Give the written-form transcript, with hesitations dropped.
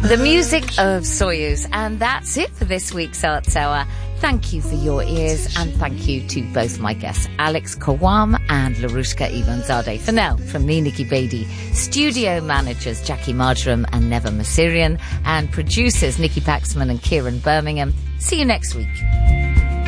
The music of Soyuz. And that's it for this week's Arts Hour. Thank you for your ears, and thank you to both my guests, Alex Kawam and Larushka Ivanzadeh. For now, from me, Nikki Beattie, studio managers Jackie Marjoram and Neva Masirian, and producers Nikki Paxman and Kieran Birmingham. See you next week.